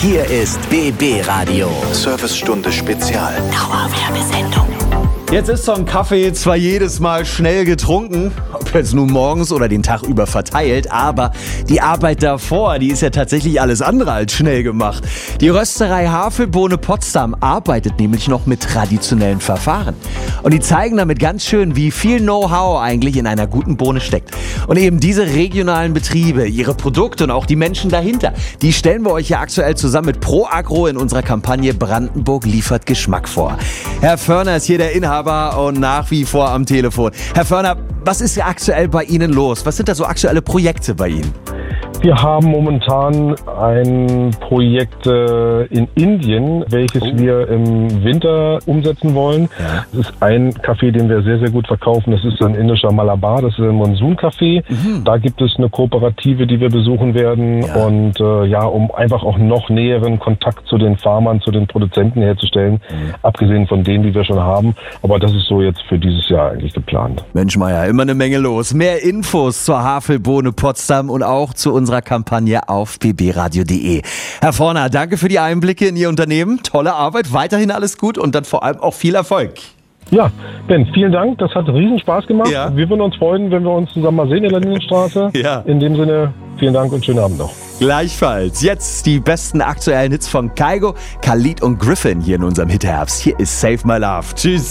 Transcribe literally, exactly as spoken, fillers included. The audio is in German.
Hier ist B B Radio. Servicestunde Spezial. Dauerwerbesendung. Jetzt ist so ein Kaffee zwar jedes Mal schnell getrunken, ob jetzt nun morgens oder den Tag über verteilt, aber die Arbeit davor, die ist ja tatsächlich alles andere als schnell gemacht. Die Rösterei Havelbohne Potsdam arbeitet nämlich noch mit traditionellen Verfahren. Und die zeigen damit ganz schön, wie viel Know-how eigentlich in einer guten Bohne steckt. Und eben diese regionalen Betriebe, ihre Produkte und auch die Menschen dahinter, die stellen wir euch ja aktuell zusammen mit ProAgro in unserer Kampagne Brandenburg liefert Geschmack vor. Herr Förner ist hier der Inhaber und nach wie vor am Telefon. Herr Förner, was ist aktuell bei Ihnen los? Was sind da so aktuelle Projekte bei Ihnen? Wir haben momentan ein Projekt äh, in Indien, welches oh. wir im Winter umsetzen wollen. Ja. Das ist ein Kaffee, den wir sehr, sehr gut verkaufen. Das ist ein indischer Malabar, das ist ein Monsun-Kaffee. Mhm. Da gibt es eine Kooperative, die wir besuchen werden. Ja. Und äh, ja, um einfach auch noch näheren Kontakt zu den Farmern, zu den Produzenten herzustellen. Mhm. Abgesehen von denen, die wir schon haben. Aber das ist so jetzt für dieses Jahr eigentlich geplant. Mensch Meier, immer eine Menge los. Mehr Infos zur Havelbohne Potsdam und auch zu unserer Kampagne auf b b radio punkt d e. Herr Förner, danke für die Einblicke in Ihr Unternehmen. Tolle Arbeit, weiterhin alles gut und dann vor allem auch viel Erfolg. Ja, Ben, vielen Dank. Das hat riesen Spaß gemacht. Ja. Wir würden uns freuen, wenn wir uns zusammen mal sehen in der Lindenstraße. Ja. In dem Sinne, vielen Dank und schönen Abend noch. Gleichfalls. Jetzt die besten aktuellen Hits von Kygo, Khalid und Griffin hier in unserem Hitherbst. Hier ist Save My Love. Tschüss.